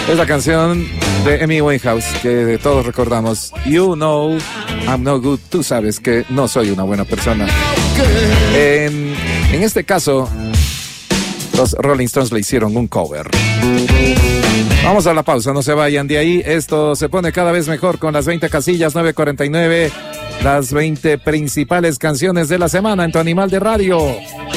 Es la canción de Amy Winehouse que todos recordamos. You know I'm no good. Tú sabes que no soy una buena persona. En este caso, los Rolling Stones le hicieron un cover. Vamos a la pausa, no se vayan de ahí. Esto se pone cada vez mejor con las 20 casillas, 9:49. Las 20 principales canciones de la semana en tu animal de radio.